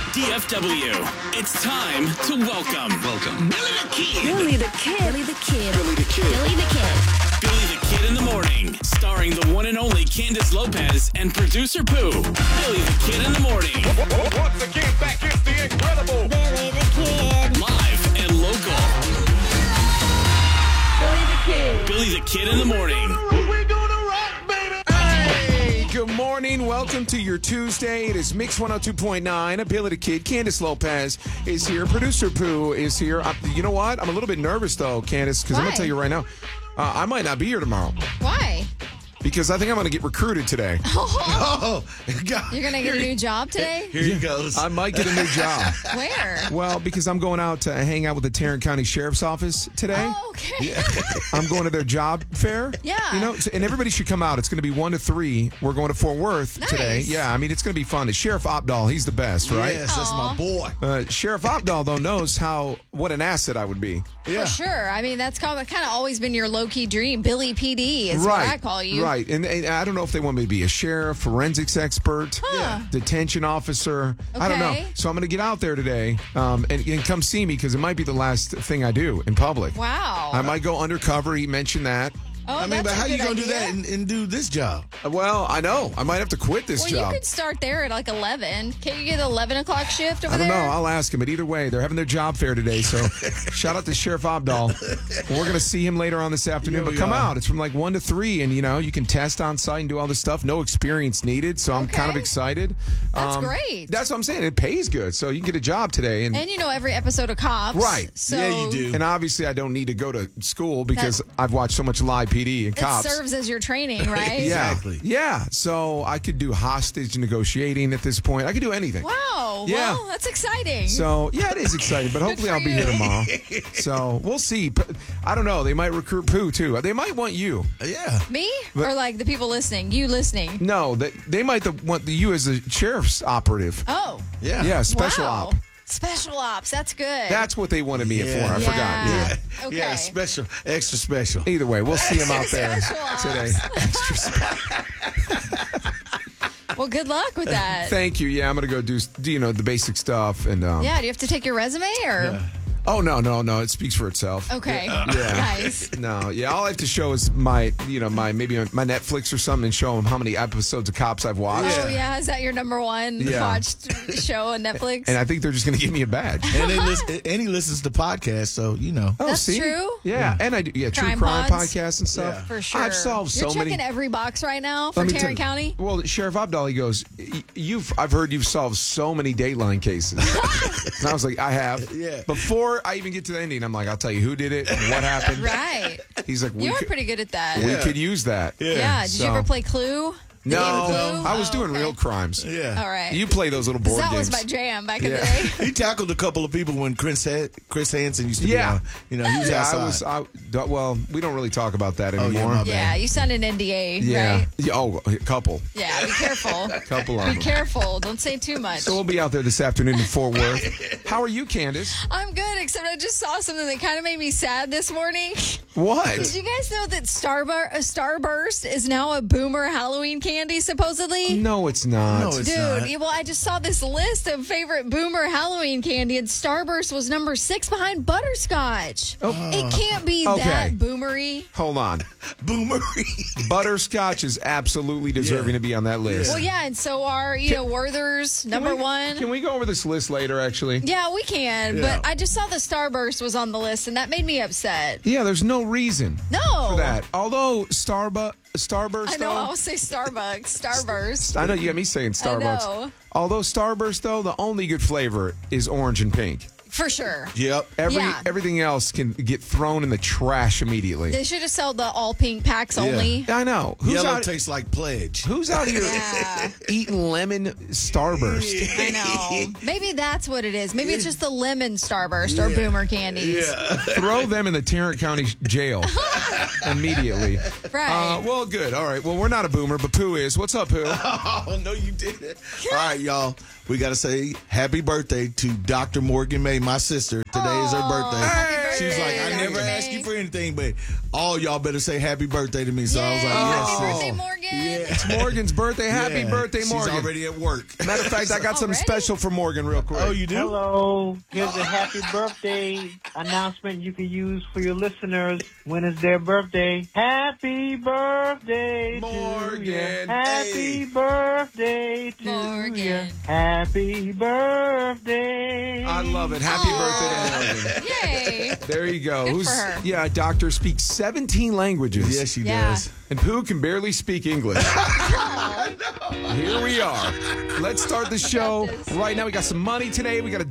DFW, it's time to welcome Billy the Kid. Billy the Kid. Billy the Kid in the morning, starring the one and only Candace Lopez and producer Pooh. Billy the Kid in the morning. Once again, back is the incredible Billy the Kid. Live and local. Billy the Kid. Billy the Kid in the morning. We're gonna rock, baby. Hey, good morning. Welcome to your Tuesday. It is Mix 102.9. Billy the Kid. Candace Lopez is here. Producer Pooh is here. You know what? I'm a little bit nervous, though, Candace, because I'm going to tell you right now, I might not be here tomorrow. Why? Because I think I'm going to get recruited today. Oh, God. You're going to get a new job today? Here he goes. I might get a new job. Where? Well, because I'm going out to hang out with the Tarrant County Sheriff's Office today. Oh, okay. I'm going to their job fair. Yeah. You know, and everybody should come out. It's going to be 1 to 3. We're going to Fort Worth today. Nice. Yeah, I mean, it's going to be fun. It's Sheriff Opdahl. He's the best, right? Yes, that's my boy. Sheriff Opdahl, though, knows what an asset I would be. Yeah. For sure. I mean, that's kind of always been your low-key dream. Billy PD is what I call you. Right. And I don't know if they want me to be a sheriff, forensics expert, detention officer. I don't know. Okay. So I'm going to get out there today and come see me because it might be the last thing I do in public. Wow. I might go undercover. He mentioned that. Oh, I mean, but that's a how you good going to do idea. that and do this job? Well, I know. I might have to quit this Well, job. you could start there at like 11. Can you get an 11 o'clock shift over I don't there? know. I'll ask him. But either way, they're having their job fair today. So shout out to Sheriff Opdahl. We're going to see him later on this afternoon. Yeah, But we come are. out. It's from like 1 to 3. And, you can test on site and do all this stuff. No experience needed. So I'm kind of Okay. excited. That's great. That's what I'm saying. It pays good. So you can get a job today. And every episode of Cops. Right. So Yeah, you do. and obviously, I don't need to go to school because I've watched so much live PD and It cops. serves as your training, right? Yeah. Exactly. Yeah. So I could do hostage negotiating at this point. I could do anything. Wow. Yeah. Well, that's exciting. So, yeah, it is exciting, but hopefully for I'll be here you. tomorrow. So, we'll see. I don't know. They might recruit Pooh, too. They might want you. Yeah. Me? Or like the people listening? You listening? No, they might want you as a sheriff's operative. Oh. Yeah. Yeah, special Wow. op. Special ops. That's good. That's what they wanted me for. Yeah. I forgot. Yeah. Okay. Yeah, special, extra special. Either way, we'll see him out there Special ops. today. Extra special. Well, good luck with that. Thank you. Yeah, I'm going to go do the basic stuff. And Yeah, do you have to take your resume or? Oh, no. It speaks for itself. Okay. Yeah. Nice. No, yeah, all I have to show is my Netflix or something and show them how many episodes of Cops I've watched. Oh, yeah. Is that your number one Yeah. watched show on Netflix? And I think they're just going to give me a badge. And he listens to podcasts, so Oh, That's see? true? Yeah, and I do. Yeah, true Crime crime pods? podcasts and stuff. Yeah. For sure. I've solved You're so checking many. every box right now for Let me tell Tarrant you. County? Well, Sheriff Opdahl, he goes, I've heard you've solved so many Dateline cases. And I was like, I have. Yeah. Before I even get to the ending, I'm like, I'll tell you who did it and what happened. Right. He's like, You were pretty good at that. we could use that. Yeah. Did you So- ever play Clue? The No, game of Clue? I was Oh, doing okay. real crimes. Yeah. All right. You play those little board that games. was my jam back in Yeah. the day. He tackled a couple of people when Chris Hansen used to be on. He was Yeah, outside. well, we don't really talk about that yeah, anymore. my bad. Yeah, you signed an NDA, Yeah. right? Yeah. Oh, a couple. Yeah, be careful. Couple of Be them. careful. Don't say too much. So we'll be out there this afternoon in Fort Worth. How are you, Candace? I'm good, except I just saw something that kind of made me sad this morning. Did What? you guys know that Starburst is now a boomer Halloween candy, supposedly? No, it's not. No, it's Dude, not. well, I just saw this list of favorite boomer Halloween candy, and Starburst was number 6 behind butterscotch. It can't be Okay. that boomery. Hold on. Boomery. Butterscotch is absolutely deserving to be on that list. Well, yeah, and so are, Werther's number 1. Can we go over this list later, actually? Yeah, we can, Yeah. but I just saw the Starburst was on the list, and that made me upset. Yeah, there's no reason No. for that. Although Starburst, I know, though, I will say Starbucks, Starburst. I know you got me saying Starbucks. know. Although Starburst, though, the only good flavor is orange and pink. For sure. Yep. Yeah. Everything else can get thrown in the trash immediately. They should have sold the all pink packs only. I know. Yellow tastes like pledge. Who's out here Yeah. eating lemon Starburst? I know. Maybe that's what it is. Maybe it's just the lemon Starburst or boomer candies. Throw them in the Tarrant County jail immediately. Right. Well, good. All right. Well, we're not a boomer, but Pooh is. What's up, Pooh? Oh, no, you didn't. All right, y'all. We got to say happy birthday to Dr. Morgan May, my sister. Today is her birthday. Happy She was like, I never Dr. asked May. you for anything, but all y'all better say happy birthday to me. So I was like, Happy yes. birthday, Morgan. Yeah. It's Morgan's birthday. Happy Yeah. birthday, Morgan. She's already at work. Matter of fact, I got something Already? special for Morgan real quick. Oh, you do? Hello. Here's a happy birthday announcement you can use for your listeners when it's their birthday. Happy birthday to Morgan. you. Happy birthday to Morgan. you. Happy birthday. I love it. Happy birthday to Morgan. Yay. There you go. Good for her. Yeah, a doctor speaks 17 languages. Yes, she Yeah. does. And Pooh can barely speak English. Here we are. Let's start the show right now. We got some money today. We got a